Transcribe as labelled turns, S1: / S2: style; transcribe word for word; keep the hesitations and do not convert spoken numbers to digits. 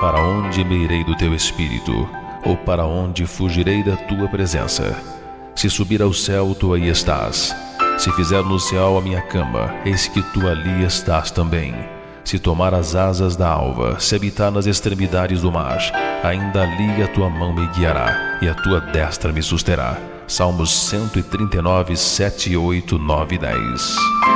S1: Para onde me irei do teu espírito? Ou para onde fugirei da tua presença? Se subir ao céu, tu aí estás. Se fizer no céu a minha cama, eis que tu ali estás também. Se tomar as asas da alva, se habitar nas extremidades do mar, ainda ali a tua mão me guiará, e a tua destra me susterá. Salmos cento e trinta e nove, sete, oito, nove e dez.